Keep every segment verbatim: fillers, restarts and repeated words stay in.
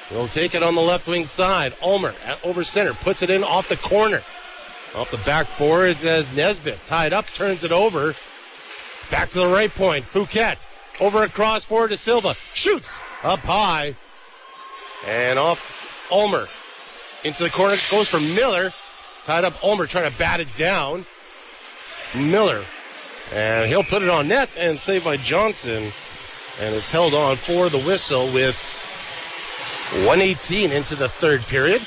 will take it on the left wing side. Ulmer at over center, puts it in off the corner. Off the backboard as Nesbitt tied up, turns it over. Back to the right point. Fouquet over across forward to Silva. Shoots up high. And off Ulmer. Into the corner. Goes for Miller. Tied up Ulmer trying to bat it down. Miller. And he'll put it on net and saved by Johnson. And it's held on for the whistle with one eighteen into the third period.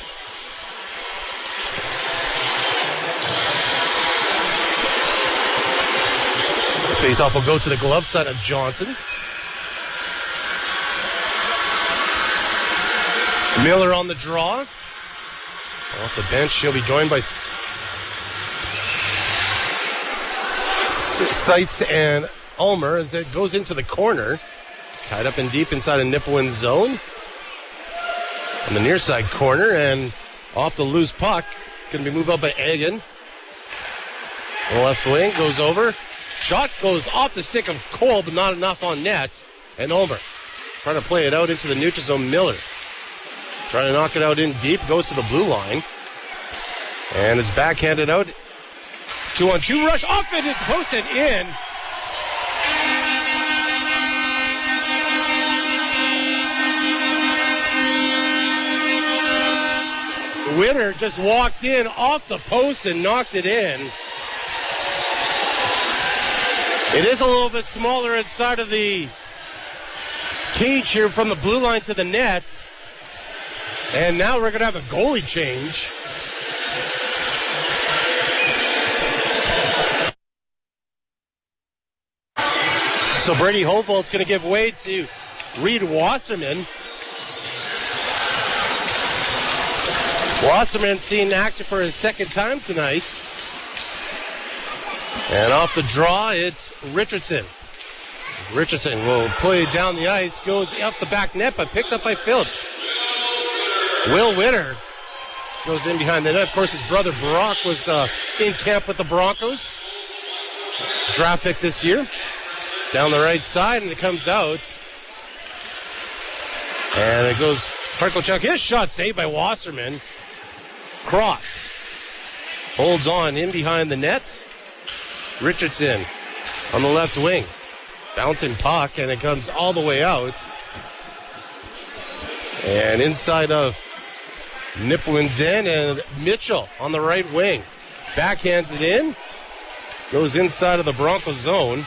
Face-off will go to the glove side of Johnson. Miller on the draw. Off the bench, she'll be joined by S- S- Seitz and Ulmer as it goes into the corner. Tied up and deep inside of Nipawin's zone. On the near side corner and off the loose puck. It's going to be moved up by Egan. The left wing goes over. Shot goes off the stick of Cole, but not enough on net. And Ulmer trying to play it out into the neutral zone. Miller trying to knock it out in deep. Goes to the blue line. And it's backhanded out. Two on two rush. Off it and posted in. Winner just walked in off the post and knocked it in. It is a little bit smaller inside of the cage here from the blue line to the net. And now we're going to have a goalie change. So Brady Hovolt's going to give way to Reed Wasserman. Wasserman seen action for his second time tonight. And off the draw, it's Richardson. Richardson will play down the ice, goes up the back net, but picked up by Phillips. Will Witter goes in behind the net. Of course, his brother Brock was uh, in camp with the Broncos. Draft pick this year. Down the right side, and it comes out. And it goes Parkochuk. His shot saved by Wasserman. Cross. Holds on in behind the net. Richardson on the left wing. Bouncing puck, and it comes all the way out. And inside of Nipawin's in, and Mitchell on the right wing. Backhands it in. Goes inside of the Broncos zone.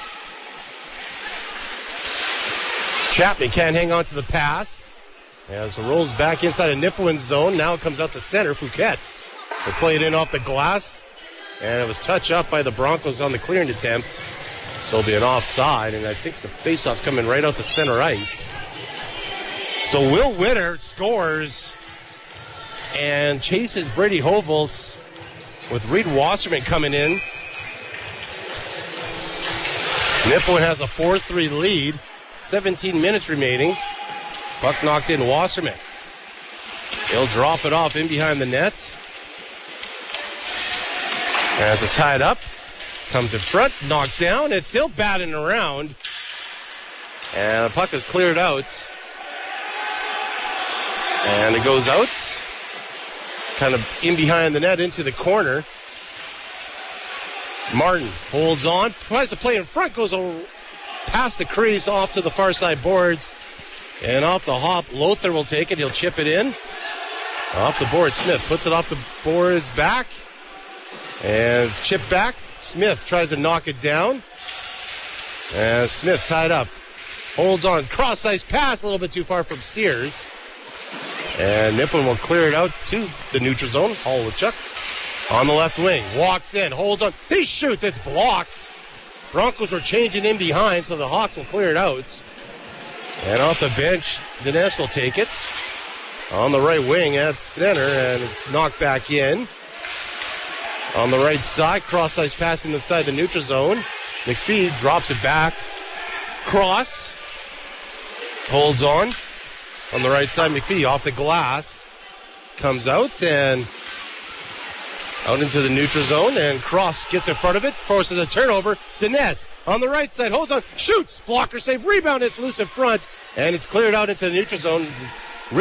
Chapman can't hang on to the pass. As it rolls back inside of Nipawin's zone. Now it comes out to center. Fouquet will play it in off the glass. And it was touched up by the Broncos on the clearing attempt. So it'll be an offside. And I think the faceoff's coming right out to center ice. So Will Witter scores and chases Brady Hovolt with Reed Wasserman coming in. Nipawin has a four three lead. seventeen minutes remaining. Puck knocked in Wasserman. He'll drop it off in behind the net. As it's tied up. Comes in front, knocked down. It's still batting around. And the puck is cleared out. And it goes out. Kind of in behind the net into the corner. Martin holds on. Tries to play in front. Goes over, past the crease off to the far side boards. And off the hop, Lothar will take it. He'll chip it in. Off the board, Smith puts it off the boards back. And it's chipped back. Smith tries to knock it down. And Smith tied up. Holds on. Cross-ice pass a little bit too far from Sears. And Nipawin will clear it out to the neutral zone. Holowchuk on the left wing. Walks in. Holds on. He shoots. It's blocked. Broncos were changing in behind, so the Hawks will clear it out. And off the bench, Dinesh will take it. On the right wing at center, and it's knocked back in. On the right side, cross-ice passing inside the neutral zone. McPhee drops it back. Cross. Holds on. On the right side, McPhee off the glass. Comes out and out into the neutral zone. And Cross gets in front of it. Forces a turnover. Dines on the right side. Holds on. Shoots. Blocker save. Rebound. It's loose in front. And it's cleared out into the neutral zone.